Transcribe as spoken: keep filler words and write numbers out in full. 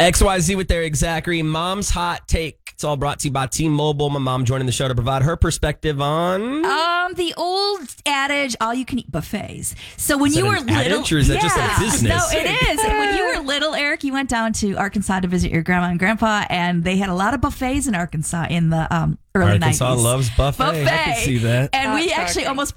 X Y Z with Eric Zachary. Mom's Hot Take. It's all brought to you by T-Mobile. My mom joining the show to provide her perspective on... Um, the old adage, all you can eat buffets. So when Is you that were an little... adage or is that just a business? No, it is. And when you were little, Eric, you went down to Arkansas to visit your grandma and grandpa, and they had a lot of buffets in Arkansas in the um, early Arkansas nineties. loves buffet. Buffet. I can see that. And Hot we talking. actually almost